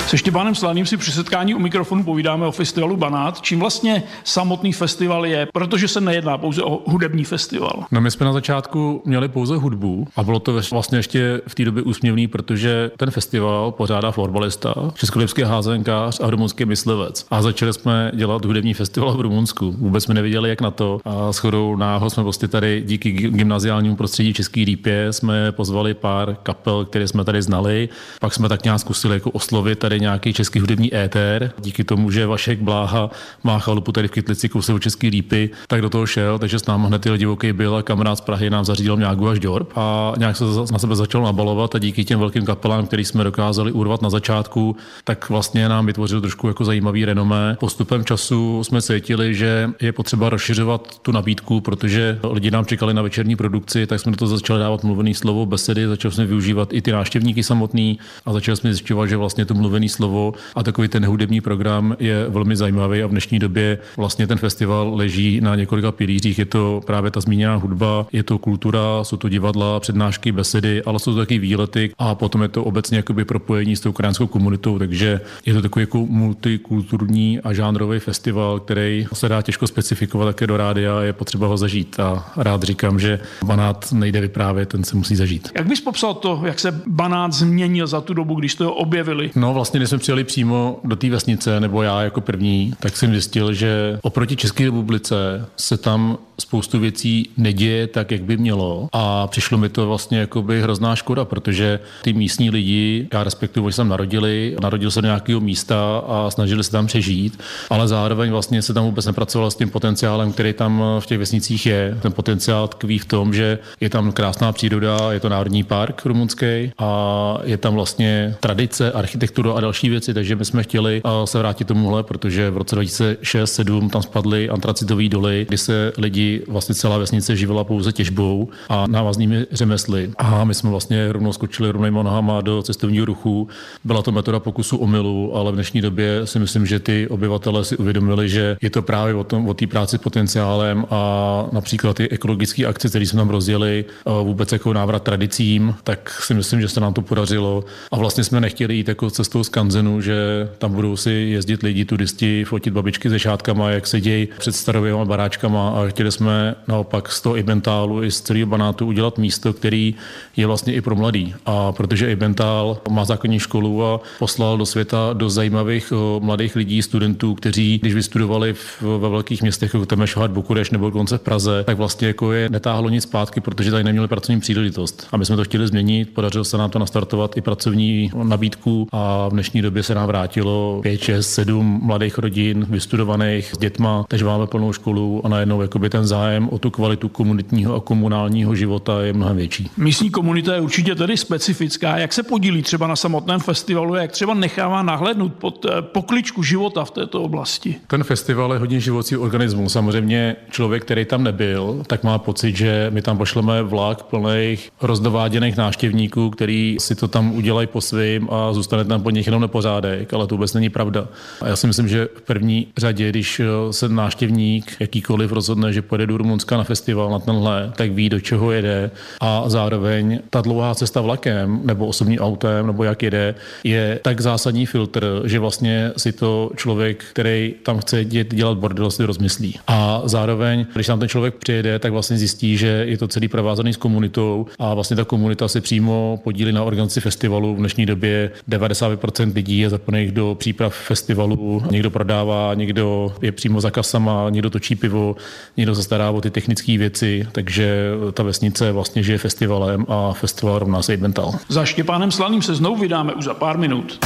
Se Štěpánem Slaným si při setkání u mikrofonu povídáme o festivalu Banát. Čím vlastně samotný festival je, protože se nejedná pouze o hudební festival. No my jsme na začátku měli pouze hudbu a bylo to vlastně ještě v té době úsměvný, protože ten festival pořádá florbalista, českolipský házenkář a rumunský myslivec. A začali jsme dělat hudební festival v Rumunsku. Vůbec jsme nevěděli, jak na to. A shodou náhod jsme prostě tady díky gymnaziálnímu prostředí Český Lípě jsme pozvali pár kapel, které jsme tady znali. Pak jsme tak nějak zkusili jako oslovit tady nějaký český hudební éter. Díky tomu, že Vašek Bláha má chalupu tady v Kytlici kousek od Český Lípy, tak do toho šel, takže s námi hned divoký byl a kamarád z Prahy nám zařídil Mňágu až Dorp a nějak se na sebe začal nabalovat a díky těm velkým kapelám, který jsme dokázali urvat na začátku, tak vlastně nám vytvořil trošku jako zajímavý renomé. Postupem času jsme cítili, že je potřeba rozšiřovat tu nabídku, protože lidi nám čekali na večerní produkci, tak jsme do toho začali dávat mluvený slovo, besedy, začali jsme využívat i ty návštěvníky samotný a začali jsme zjišťovat, že vlastně to mluvený slovo a takový ten hudební program je velmi zajímavý a v dnešní době vlastně ten festival leží na několika pilířích. Je to právě ta zmíněná hudba, je to kultura, jsou to divadla, přednášky, besedy, ale jsou to taky výlety a potom je to obecně jakoby propojení s tou krajanskou komunitou, takže je to takový jako multikulturní a žánrový festival, který se dá těžko specifikovat také do rádia, je potřeba ho zažít a rád říkám, že Banát nejde vyprávět, ten se musí zažít. Jak bys popsal to, jak se Banát změnil za tu dobu, když jste ho objevili? No vlastně, když jsme přijeli přímo do té vesnice, nebo já jako první, tak jsem zjistil, že oproti České republice se tam spoustu věcí neděje tak, jak by mělo a přišlo mi to vlastně jakoby hrozná škoda, protože ty místní lidi, já respektuju, že se tam narodil se do nějakého místa a snažili se tam přežít, ale zároveň vlastně se tam vůbec nepracovalo s tím potenciálem, který tam v těch vesnicích je. Ten potenciál tkví v tom, že je tam krásná příroda, je to národní park rumunský a je tam vlastně tradice, architektura a další věci, takže my jsme chtěli se vrátit tomuhle, protože v roce 2006-2007 tam spadly antracitové doly, kdy se lidi vlastně celá vesnice živila pouze těžbou a návaznými řemesly. A my jsme vlastně rovnou skočili rovnýma nohama do cestovního ruchu. Byla to metoda pokusu omylu, ale v dnešní době si myslím, že ty obyvatelé si uvědomili, že je to právě o té práci s potenciálem a například ty ekologické akce, které jsme tam rozjeli, vůbec jako návrat tradicím, tak si myslím, že se nám to podařilo. A vlastně jsme nechtěli jít jako cestou skanzenu, že tam budou si jezdit lidi, turisti, fotit babičky se šátkama, jak sedějí před starověma baráčkama a chtěli jsme naopak z toho Ibentálu i z celého Banátu udělat místo, který je vlastně i pro mladý. A protože Ibentál má základní školu a poslal do světa do zajímavých mladých lidí, studentů, kteří, když vystudovali ve velkých městech jako Temešvár, Bukurešť nebo dokonce v Praze, tak vlastně jako je netáhlo nic zpátky, protože tady neměli pracovní příležitost. A my jsme to chtěli změnit, podařilo se nám to nastartovat i pracovní nabídku a v dnešní době se nám vrátilo 5, 6, 7 mladých rodin, vystudovaných s dětma, takže máme plnou školu a najednou jakoby ten zájem o tu kvalitu komunitního a komunálního života je mnohem větší. Místní komunita je určitě tedy specifická. Jak se podílí třeba na samotném festivalu, jak třeba nechává nahlédnout pod pokličku života v této oblasti? Ten festival je hodně živoucí organismus. Samozřejmě člověk, který tam nebyl, tak má pocit, že my tam pošleme vlak plných rozdováděných návštěvníků, který si to tam udělají po svým a zůstane tam po nich jenom nepořádek, ale to vůbec není pravda. A já si myslím, že v první řadě, když se návštěvník jakýkoliv rozhodne, že pojede do Rumunska na festival na tenhle, tak ví, do čeho jede a zároveň ta dlouhá cesta vlakem nebo osobním autem nebo jak jede, je tak zásadní filtr, že vlastně si to člověk, který tam chce dělat bordel, si rozmyslí. A zároveň, když tam ten člověk přijede, tak vlastně zjistí, že je to celý provázaný s komunitou a vlastně ta komunita se přímo podílí na organizaci festivalu. V dnešní době 90% lidí je zapojených do příprav festivalu. Někdo prodává, někdo je přímo za kasama, někdo točí pivo, někdo se stará o ty technické věci, takže ta vesnice vlastně žije festivalem a festival rovná se Ibental. Za Štěpánem Slaným se znovu vydáme už za pár minut.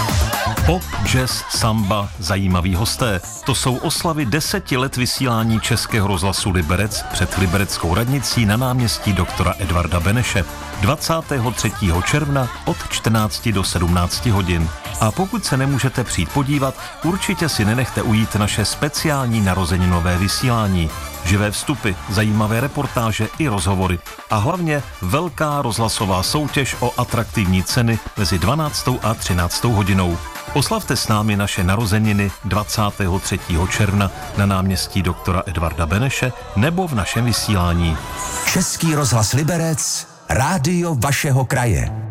Pop, jazz, samba, zajímaví hosté. To jsou oslavy 10 let vysílání Českého rozhlasu Liberec před libereckou radnicí na náměstí doktora Edvarda Beneše 23. června od 14 do 17 hodin. A pokud se nemůžete přijít podívat, určitě si nenechte ujít naše speciální narozeninové vysílání. Živé vstupy, zajímavé reportáže i rozhovory. A hlavně velká rozhlasová soutěž o atraktivní ceny mezi 12. a 13. hodinou. Oslavte s námi naše narozeniny 23. června na náměstí doktora Edvarda Beneše nebo v našem vysílání. Český rozhlas Liberec, rádio vašeho kraje.